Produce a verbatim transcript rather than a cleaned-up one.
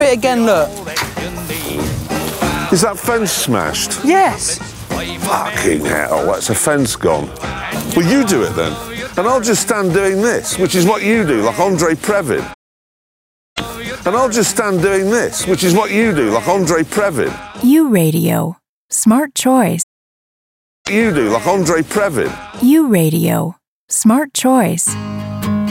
bit again, look. Is that fence smashed? Yes. Fucking hell, that's a fence gone. Well, you do it then. And I'll just stand doing this, which is what you do, like Andre Previn. And I'll just stand doing this, which is what you do, like Andre Previn. U Radio. Smart choice. You do, like Andre Previn. U Radio. Smart choice.